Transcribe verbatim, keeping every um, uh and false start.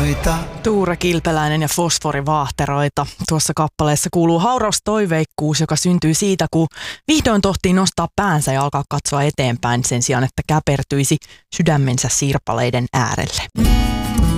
vaahteroita. Tuure Kilpeläinen ja fosforivaahteroita. Tuossa kappaleessa kuuluu hauras toiveikkuus, joka syntyy siitä, kun vihdoin tohtii nostaa päänsä ja alkaa katsoa eteenpäin sen sijaan, että käpertyisi sydämensä sirpaleiden äärelle.